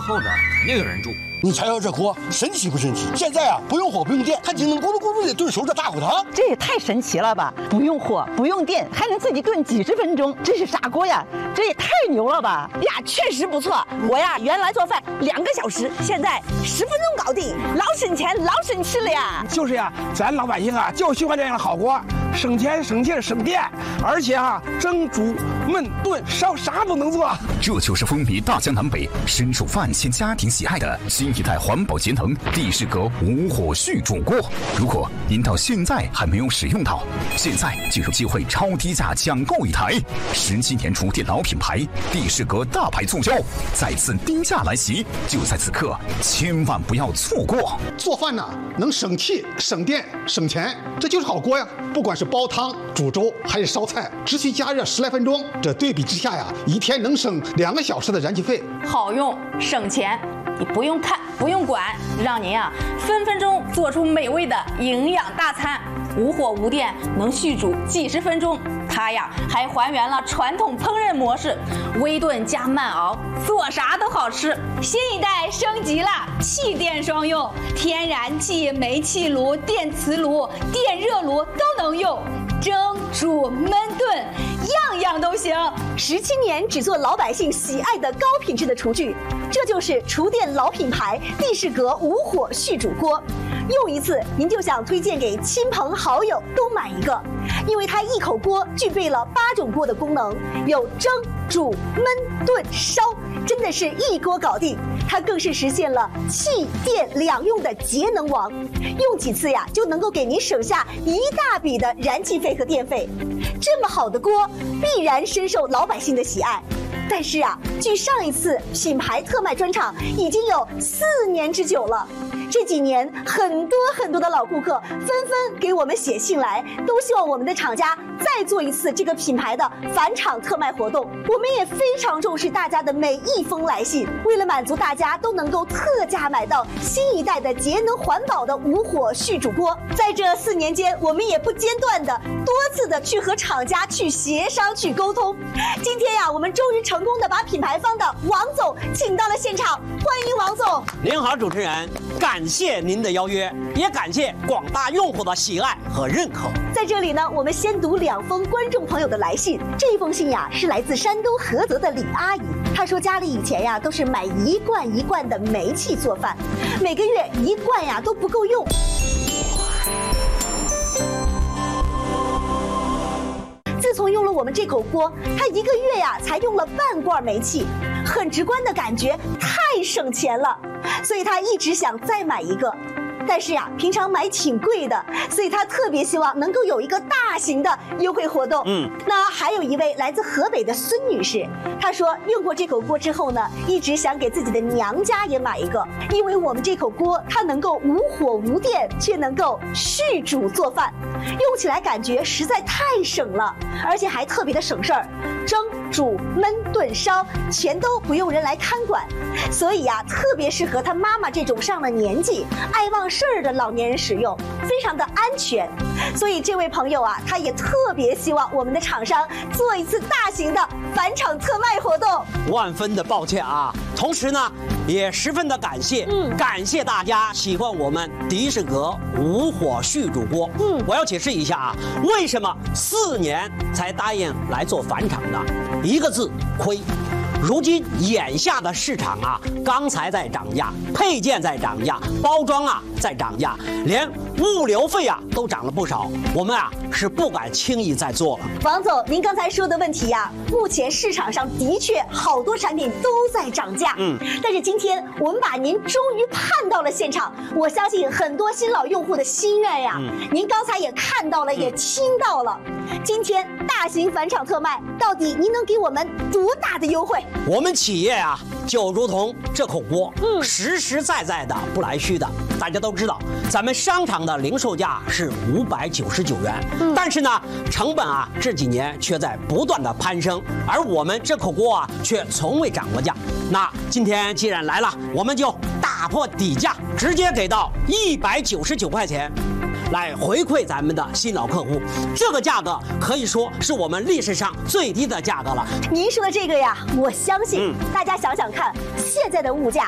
后边肯定有人住。 你瞧瞧这锅，神奇不神奇？现在啊，不用火不用电，它就能咕噜咕噜的炖熟这大骨汤。 这也太神奇了吧！不用火不用电，还能自己炖几十分钟，这是啥锅呀？这也太牛了吧！ 呀，确实不错。我呀，原来做饭2个小时，现在10分钟搞定，老省钱老省吃了呀。 就是呀，咱老百姓啊就喜欢这样的好锅，省钱省劲省电，而且啊蒸煮焖炖烧啥都能做。 这就是风靡大江南北、深受万千家庭喜爱的新一代环保节能地式格无火续煮锅。如果您到现在还没有使用到，现在就有机会超低价抢购一台。17年厨电老品牌地式格大牌促销，再次低价来袭，就在此刻，千万不要错过。 做饭呢，能省气、省电、省钱，这就是好锅呀！不管是煲汤、煮粥还是烧菜，只需加热10来分钟，这对比之下呀，一天能省2个小时的燃气费。 好用省钱，你不用看不用管，让您啊分分钟做出美味的营养大餐。无火无电，能续煮几十分钟。它呀还还原了传统烹饪模式，微炖加慢熬，做啥都好吃。 新一代升级了，气电双用，天然气、煤气炉、电磁炉、电热炉都能用，蒸、煮、焖、炖，样样都行。 17年只做老百姓喜爱的高品质的厨具，这就是厨电老品牌地式格无火续煮锅。用一次，您就想推荐给亲朋好友都买一个，因为它一口锅具备了8种锅的功能，有蒸、煮、焖、炖、烧，真的是一锅搞定。它更是实现了气电两用的节能王，用几次呀就能够给您省下一大笔的燃气费和电费。这么好的锅，必然深受老百姓的喜爱。但是啊，距上一次品牌特卖专场已经有4年之久了。这几年，很多的老顾客纷纷给我们写信来，都希望我们的厂家再做一次这个品牌的返厂特卖活动。我们也非常重视大家的每一封来信，为了满足大家都能够特价买到新一代的节能环保的无火续煮锅，在这4年间，我们也不间断的多次的去和厂家去协商去沟通。今天呀，我们终于成功的把品牌方的王总请到了现场，欢迎王总。 您好，主持人，感谢您的邀约，也感谢广大用户的喜爱和认可。 在这里呢，我们先读2封观众朋友的来信。这一封信呀，是来自山东菏泽的李阿姨。她说家里以前呀都是买1罐1罐的煤气做饭，每个月1罐呀都不够用。自从用了我们这口锅，她1个月呀才用了半罐煤气，很直观的感觉太省钱了，所以她一直想再买一个。但是呀，平常买挺贵的，所以她特别希望能够有一个大型的优惠活动。那还有一位来自河北的孙女士，她说用过这口锅之后呢，一直想给自己的娘家也买一个，因为我们这口锅它能够无火无电，却能够续煮做饭，用起来感觉实在太省了，而且还特别的省事儿，蒸、煮、焖、炖、烧全都不用人来看管，所以呀，特别适合她妈妈这种上了年纪、爱忘事儿的老年人使用，非常的安全。所以这位朋友啊，他也特别希望我们的厂商做一次大型的返厂特卖活动。 万分的抱歉啊，同时呢，也十分的感谢，感谢大家喜欢我们迪士格无火续煮锅。我要解释一下啊，为什么4年才答应来做返厂的？1个字，亏。如今眼下的市场啊，钢材在涨价，配件在涨价，包装啊在涨价，连物流费啊都涨了不少。我们啊是不敢轻易再做了。 王总，您刚才说的问题呀，目前市场上的确好多产品都在涨价。但是今天我们把您终于盼到了现场，我相信很多新老用户的心愿呀，您刚才也看到了，也听到了。今天大型返厂特卖，到底您能给我们多大的优惠？ 我们企业啊，就如同这口锅，实实在在的，不来虚的。大家都知道，咱们商场的零售价是599元，但是呢，成本啊这几年却在不断的攀升，而我们这口锅啊却从未涨过价。那今天既然来了，我们就打破底价，直接给到199块钱。来回馈咱们的新老客户，这个价格可以说是我们历史上最低的价格了。 您说的这个呀，我相信。大家想想看，现在的物价